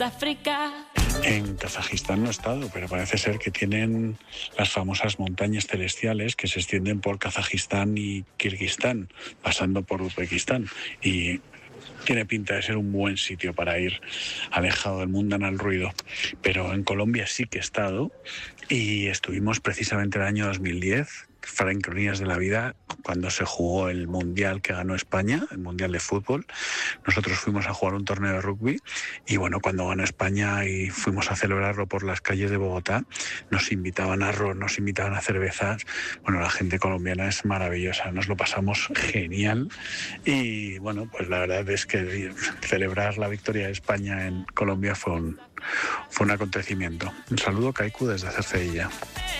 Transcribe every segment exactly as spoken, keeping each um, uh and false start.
África. En Kazajistán no he estado, pero parece ser que tienen las famosas montañas celestiales que se extienden por Kazajistán y Kirguistán, pasando por Uzbekistán. Y tiene pinta de ser un buen sitio para ir, alejado del mundanal ruido. Pero en Colombia sí que he estado y estuvimos precisamente el año dos mil diez, Franconías de la vida, cuando se jugó el Mundial que ganó España, el Mundial de Fútbol. Nosotros fuimos a jugar un torneo de rugby y bueno, cuando ganó España y fuimos a celebrarlo por las calles de Bogotá, nos invitaban a arroz, nos invitaban a cervezas. Bueno, la gente colombiana es maravillosa, nos lo pasamos genial y bueno, pues la verdad es que celebrar la victoria de España en Colombia fue un, fue un acontecimiento. Un saludo, Kaiku, desde Cercedilla.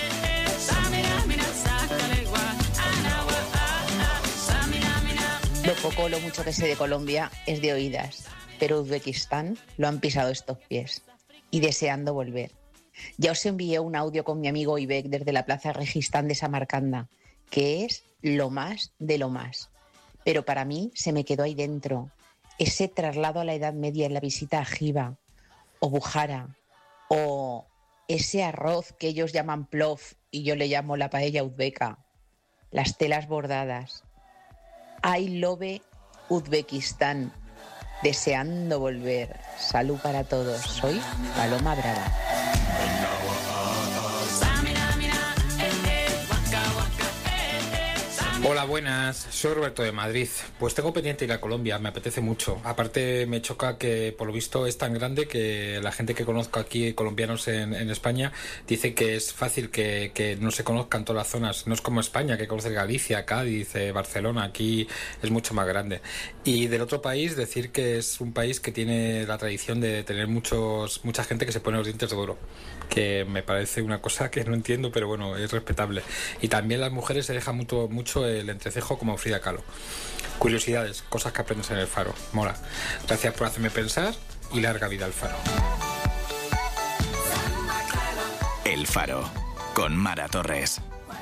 Lo poco o lo mucho que sé de Colombia es de oídas, pero Uzbekistán lo han pisado estos pies y deseando volver. Ya os envié un audio con mi amigo Ibek desde la Plaza Registán de Samarcanda, que es lo más de lo más. Pero para mí se me quedó ahí dentro ese traslado a la Edad Media en la visita a Jiva o Bujara, o ese arroz que ellos llaman plov y yo le llamo la paella uzbeca, las telas bordadas. I love Uzbekistán, deseando volver. Salud para todos. Soy Paloma Brava. Hola, buenas. Soy Roberto de Madrid. Pues tengo pendiente ir a Colombia, me apetece mucho. Aparte me choca que por lo visto es tan grande que la gente que conozco aquí, colombianos en, en España, dice que es fácil que, que no se conozcan todas las zonas. No es como España, que conoce Galicia, Cádiz, eh, Barcelona. Aquí es mucho más grande. Y del otro país, decir que es un país que tiene la tradición de tener muchos mucha gente que se pone los dientes de oro, que me parece una cosa que no entiendo, pero bueno, es respetable. Y también las mujeres se dejan mucho, mucho el entrecejo como Frida Kahlo. Curiosidades, cosas que aprendes en el Faro. Mola. Gracias por hacerme pensar y larga vida al Faro. El Faro, con Mara Torres.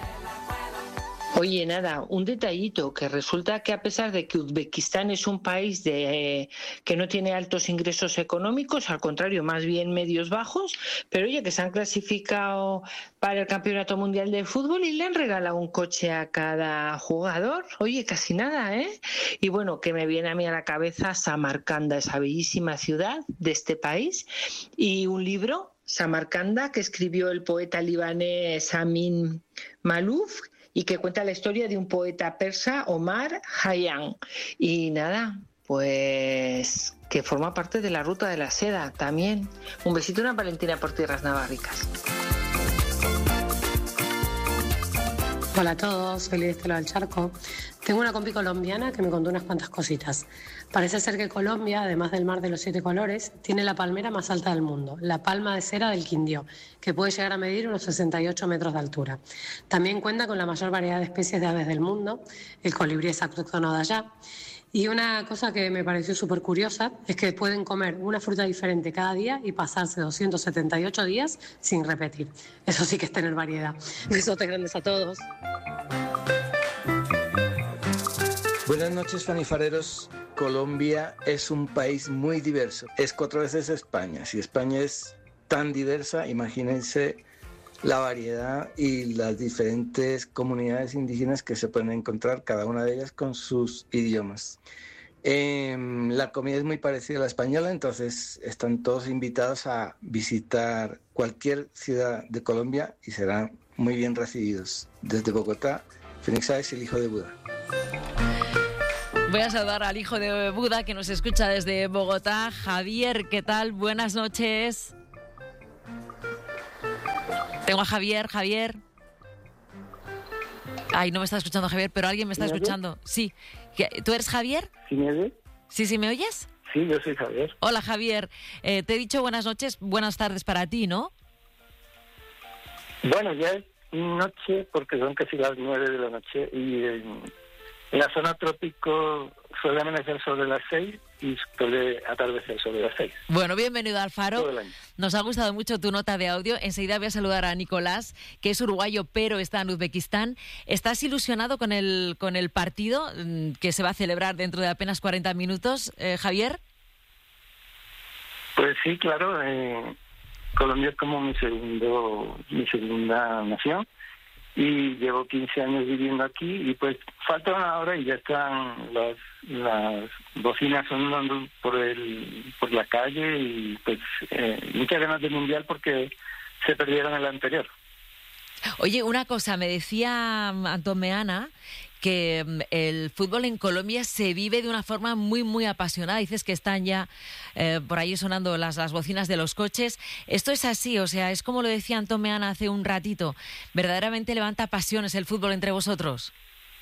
Oye, nada, un detallito, que resulta que a pesar de que Uzbekistán es un país de, eh, que no tiene altos ingresos económicos, al contrario, más bien medios bajos, pero oye, que se han clasificado para el Campeonato Mundial de Fútbol y le han regalado un coche a cada jugador. Oye, casi nada, ¿eh? Y bueno, que me viene a mí a la cabeza Samarcanda, esa bellísima ciudad de este país, y un libro, Samarcanda, que escribió el poeta libanés Amin Malouf, y que cuenta la historia de un poeta persa, Omar Khayyam. Y nada, pues que forma parte de la Ruta de la Seda también. Un besito, una Valentina por tierras navarricas. Hola a todos, feliz Estela del Charco. Tengo una compi colombiana que me contó unas cuantas cositas. Parece ser que Colombia, además del mar de los siete colores, tiene la palmera más alta del mundo, la palma de cera del Quindío, que puede llegar a medir unos sesenta y ocho metros de altura. También cuenta con la mayor variedad de especies de aves del mundo, el colibrí es autóctono de allá. Y una cosa que me pareció súper curiosa es que pueden comer una fruta diferente cada día y pasarse doscientos setenta y ocho días sin repetir. Eso sí que es tener variedad. Besotes grandes a todos. Buenas noches, fanifareros. Colombia es un país muy diverso. Es cuatro veces España. Si España es tan diversa, imagínense la variedad y las diferentes comunidades indígenas que se pueden encontrar, cada una de ellas con sus idiomas. Eh, la comida es muy parecida a la española, entonces están todos invitados a visitar cualquier ciudad de Colombia y serán muy bien recibidos. Desde Bogotá, Fénix Sáez, el hijo de Buda. Voy a saludar al hijo de Buda que nos escucha desde Bogotá. Javier, ¿qué tal? Buenas noches. Tengo a Javier, Javier. Ay, no me está escuchando Javier, pero alguien me está escuchando. Sí. ¿Tú eres Javier? ¿Sí me oyes? ¿Sí, sí, me oyes? Sí, yo soy Javier. Hola, Javier. Eh, te he dicho buenas noches, buenas tardes para ti, ¿no? Bueno, ya es noche porque son casi las nueve de la noche y en, en la zona trópico suele amanecer sobre las seis y suele atardecer sobre las seis. Bueno, bienvenido al Faro. Nos ha gustado mucho tu nota de audio. Enseguida voy a saludar a Nicolás, que es uruguayo pero está en Uzbekistán. ¿Estás ilusionado con el con el partido que se va a celebrar dentro de apenas cuarenta minutos, eh, Javier? Pues sí, claro. Eh, Colombia es como mi segundo, mi segunda nación. Y llevo quince años viviendo aquí y pues falta una hora y ya están las, las bocinas sonando por el por la calle y pues eh, muchas ganas de mundial porque se perdieron el anterior. Oye, una cosa, me decía Antón Meana que el fútbol en Colombia se vive de una forma muy, muy apasionada. Dices que están ya eh, por ahí sonando las, las bocinas de los coches. Esto es así, o sea, es como lo decía Antón Meana hace un ratito. ¿Verdaderamente levanta pasiones el fútbol entre vosotros?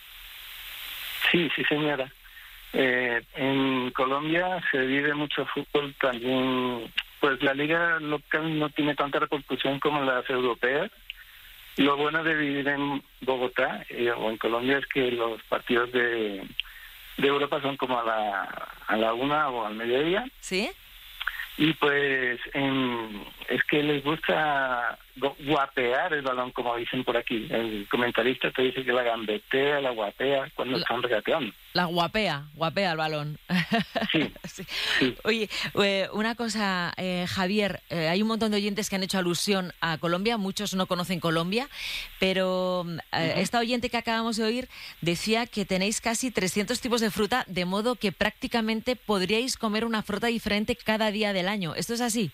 Sí, sí, señora. Eh, en Colombia se vive mucho fútbol también. Pues la liga local no tiene tanta repercusión como las europeas. Lo bueno de vivir en Bogotá eh, o en Colombia es que los partidos de, de Europa son como a la a la una o al mediodía. ¿Sí? Y pues en, es que les gusta guapear el balón, como dicen por aquí. El comentarista te dice que la gambetea, la guapea cuando la, están regateando. La guapea, guapea el balón. Sí. Sí. Sí. Oye, eh, una cosa, eh, Javier, eh, hay un montón de oyentes que han hecho alusión a Colombia, muchos no conocen Colombia, pero eh, uh-huh. esta oyente que acabamos de oír decía que tenéis casi trescientos tipos de fruta, de modo que prácticamente podríais comer una fruta diferente cada día del año. ¿Esto es así?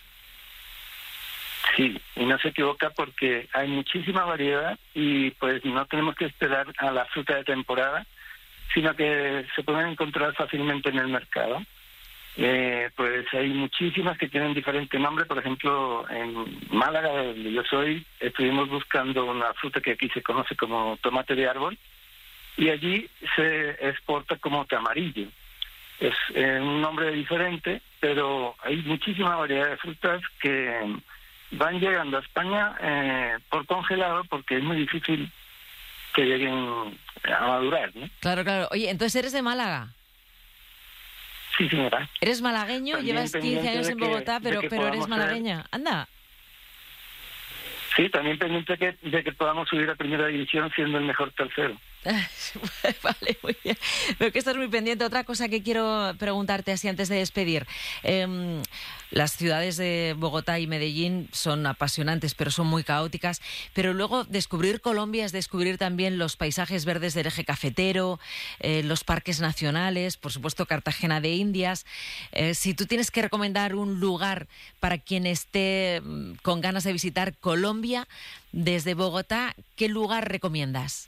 Sí, y no se equivoca porque hay muchísima variedad y pues no tenemos que esperar a la fruta de temporada, sino que se pueden encontrar fácilmente en el mercado. Eh, pues hay muchísimas que tienen diferente nombre. Por ejemplo, en Málaga, donde yo soy, estuvimos buscando una fruta que aquí se conoce como tomate de árbol y allí se exporta como tamarillo. Es eh, un nombre diferente, pero hay muchísima variedad de frutas que van llegando a España eh, por congelado porque es muy difícil que lleguen a madurar, ¿no? Claro, claro. Oye, entonces eres de Málaga. Sí, señora. Eres malagueño, También llevas quince años en Bogotá, que, pero, pero eres malagueña. Ser... Anda. Sí, también pendiente que, de que podamos subir a primera división siendo el mejor tercero. Vale, muy bien. Veo que estás muy pendiente. Otra cosa que quiero preguntarte así antes de despedir. Eh, las ciudades de Bogotá y Medellín son apasionantes, pero son muy caóticas. Pero luego descubrir Colombia es descubrir también los paisajes verdes del eje cafetero, eh, los parques nacionales, por supuesto Cartagena de Indias. Eh, si tú tienes que recomendar un lugar para quien esté con ganas de visitar Colombia desde Bogotá, ¿qué lugar recomiendas?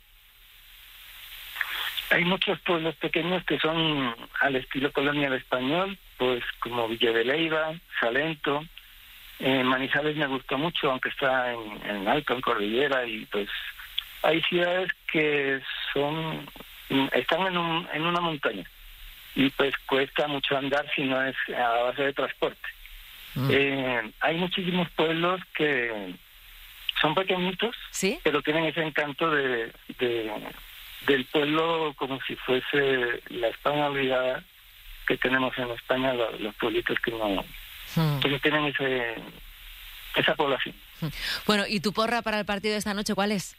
Hay muchos pueblos pequeños que son al estilo colonial español, pues como Villa de Leyva, Salento, eh, Manizales me gustó mucho, aunque está en, en alto, en cordillera, y pues hay ciudades que son están en, un, en una montaña y pues cuesta mucho andar si no es a base de transporte. Mm. Eh, hay muchísimos pueblos que son pequeñitos, ¿sí?, pero tienen ese encanto de... de del pueblo como si fuese la España olvidada que tenemos en España, los, los pueblitos que no, hmm. que no tienen ese, esa población. Bueno, ¿y tu porra para el partido de esta noche cuál es?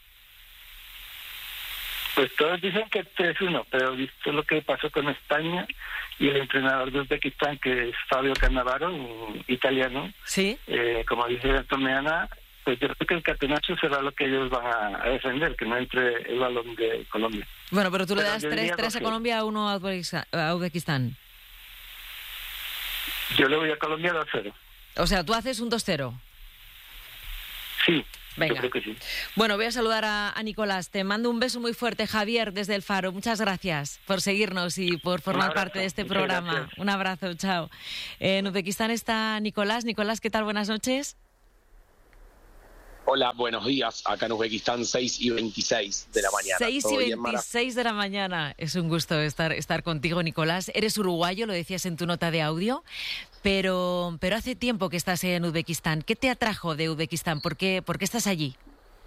Pues todos dicen que tres uno, pero visto lo que pasó con España y el entrenador de Uzbekistán, que es Fabio Cannavaro, un italiano, ¿sí?, eh, como dice Antón Meana, pues yo creo que el catenacho será lo que ellos van a defender, que no entre el balón de Colombia. Bueno, pero tú le das tres, tres a Colombia, uno a Uzbekistán. Yo le voy a Colombia dos cero. O sea, tú haces un dos cero. Sí, venga. Yo creo que sí. Bueno, voy a saludar a, a Nicolás. Te mando un beso muy fuerte, Javier, desde El Faro. Muchas gracias por seguirnos y por formar parte de este Muchas programa. Gracias. Un abrazo, chao. En Uzbekistán está Nicolás. Nicolás, ¿qué tal? Buenas noches. Hola, buenos días. Acá en Uzbekistán, seis y veintiséis de la mañana. seis y veintiséis de la mañana. Es un gusto estar, estar contigo, Nicolás. Eres uruguayo, lo decías en tu nota de audio, pero, pero hace tiempo que estás en Uzbekistán. ¿Qué te atrajo de Uzbekistán? ¿Por qué, por qué estás allí?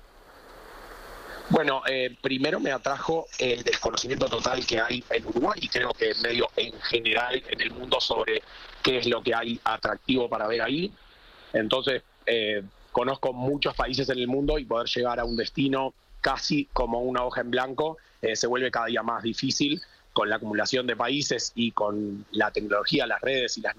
Bueno, eh, primero me atrajo el desconocimiento total que hay en Uruguay y creo que medio en general en el mundo sobre qué es lo que hay atractivo para ver ahí. Entonces... Eh, Conozco muchos países en el mundo y poder llegar a un destino casi como una hoja en blanco eh, se vuelve cada día más difícil con la acumulación de países y con la tecnología, las redes y las